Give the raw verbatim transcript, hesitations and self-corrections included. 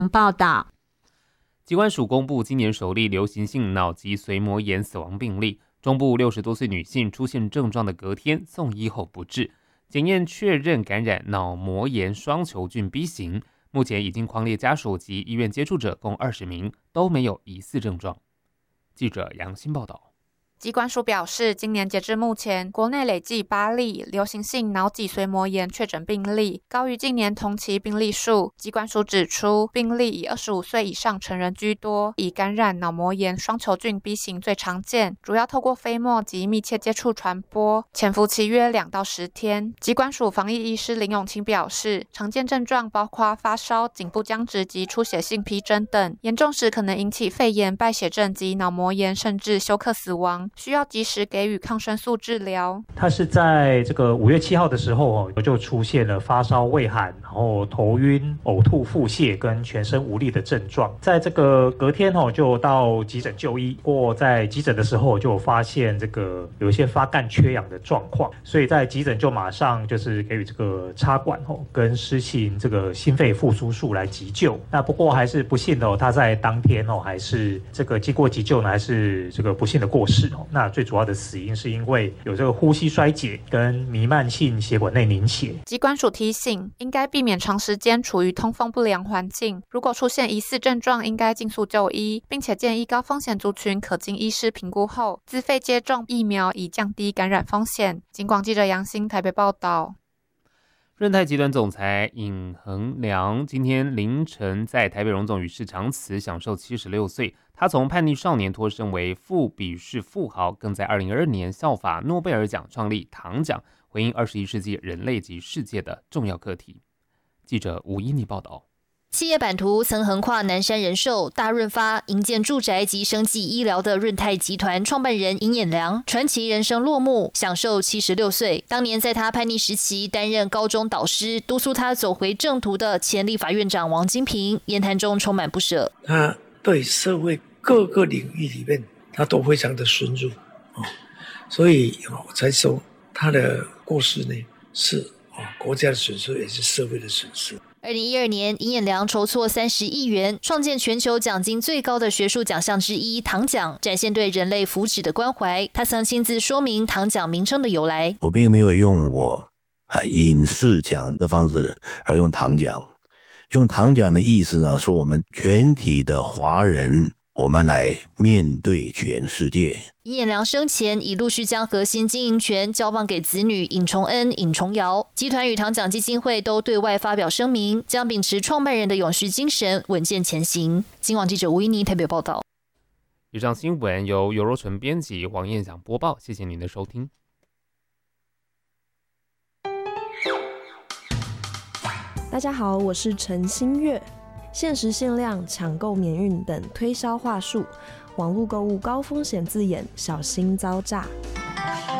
报道。 疾管署公布今年首例流行性脑脊髓膜炎死亡病例，中部六十多岁女性出现症状的隔天送医后不治，检验确认感染脑膜炎双球菌 B 型，目前已经匡列家属及医院接触者共二十名，都没有疑似症状。记者杨欣报道。 疾管署表示，今年截至目前，国内累计八例流行性脑脊髓膜炎确诊病例，高于近年同期病例数。疾管署指出，病例以二十五岁以上成人居多，以感染脑膜炎双球菌 B 型最常见，主要透过飞沫及密切接触传播，潜伏期约两到十天。疾管署防疫医师林永清表示，常见症状包括发烧、颈部僵直及出血性皮疹等，严重时可能引起肺炎、败血症及脑膜炎，甚至休克死亡。需要及时给予抗生素治疗。 他是在这个五月七号的时候哦，就出现了发烧、畏寒，然后头晕、呕吐、腹泻跟全身无力的症状。在这个隔天哦，就到急诊就医。或在急诊的时候就有发现这个有一些发干缺氧的状况，所以在急诊就马上就是给予这个插管哦，跟施行这个心肺复苏术来急救。那不过还是不幸的哦，他在当天哦，还是这个经过急救呢，还是这个不幸的过世哦。那最主要的死因是因为有这个呼吸衰竭跟弥漫性血管内凝血。 疾管署提醒，应该避免长时间处于通风不良环境，如果出现疑似症状，应该尽速就医，并且建议高风险族群可经医师评估后自费接种疫苗，以降低感染风险。警广记者杨欣台北报道。 润泰集团总裁尹衡良今天凌晨在台北荣总与世长辞，享受七十六岁。他从叛逆少年脱身为富比士富豪，更在二零二二年效法诺贝尔奖创立唐奖，回应二十一世纪人类及世界的重要课题。记者吴依妮报道。 企业版图曾横跨南山人寿、大润发、营建住宅及生技医疗的润泰集团创办人尹衍良，传奇人生落幕，享受七十六岁。当年在他叛逆时期担任高中导师，督促他走回正途的前立法院长王金平，言谈中充满不舍。 他对社会各个领域里面，他都非常的深入，哦、所以我才说他的过世呢，是、哦、国家的损失，也是社会的损失。 二零一二年，尹衍良筹措三十亿元，创建全球奖金最高的学术奖项之一唐奖，展现对人类福祉的关怀。他曾亲自说明唐奖名称的由来。 我并没有用我啊影视奖的方式，而用唐奖。用唐奖的意思呢，是我们全体的华人，我们来面对全世界。 尹衍良生前已陆续将核心经营权交棒给子女尹崇恩、尹崇尧。集团与唐奖基金会都对外发表声明，将秉持创办人的永续精神，稳健前行。今晚记者吴依妮台北报道。 以上新闻由尤若纯编辑，黄燕翔播报，谢谢您的收听。 大家好，我是陈新月。限时限量、抢购免运等推销话术，网络购物高风险字眼，小心遭诈。